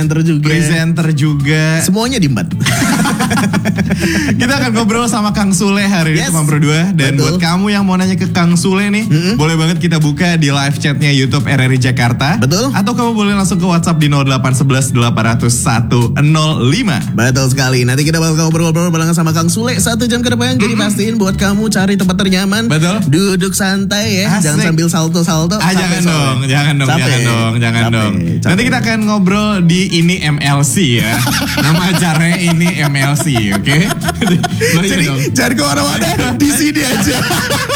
presenter juga. Semuanya diembat. Kita akan ngobrol sama Kang Sule hari ini cuma berdua. Dan betul. buat kamu yang mau nanya ke Kang Sule nih, boleh banget kita buka di live chatnya YouTube RRI Jakarta. Betul. Atau kamu boleh langsung ke WhatsApp di 0811 800 105. Betul sekali. Nanti kita bakal ngobrol-ngobrol barengan sama Kang Sule 1 jam ke depan. Jadi pastiin buat kamu cari tempat ternyaman. Betul. Duduk santai ya. Asik. Jangan sambil salto-salto. Jangan dong. Nanti kita akan ngobrol di Ini MLC ya. Nama acaranya Ini MLC, oke? Jadi jangan ke mana-mana, di sini aja.